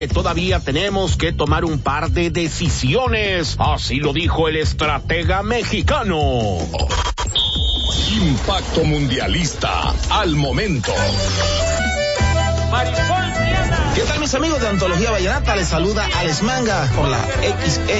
Todavía tenemos que tomar un par de decisiones, así lo dijo el estratega mexicano. Impacto Mundialista al momento. ¿Qué tal, mis amigos de Antología Vallenata? Les saluda Alex Manga por la XE